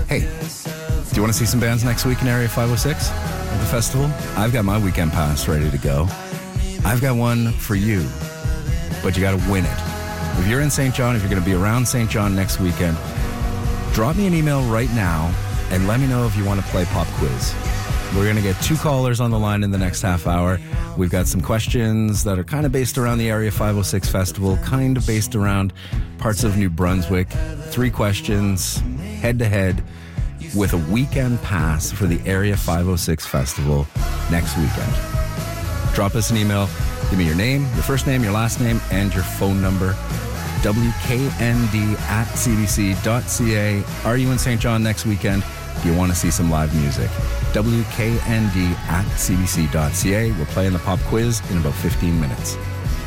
Hey, do you want to see some bands next week in Area 506 at the festival? I've got my weekend pass ready to go. I've got one for you, but you got to win it. If you're in St. John, if you're going to be around St. John next weekend, drop me an email right now and let me know if you want to play Pop Quiz. We're going to get 2 callers on the line in the next half hour. We've got some questions that are kind of based around the Area 506 Festival, kind of based around parts of New Brunswick. 3 questions, head-to-head, with a weekend pass for the Area 506 Festival next weekend. Drop us an email. Give me your name, your first name, your last name, and your phone number. WKND@cbc.ca. Are you in St. John next weekend? Do you want to see some live music? WKND@cbc.ca. We're playing the Pop Quiz in about 15 minutes.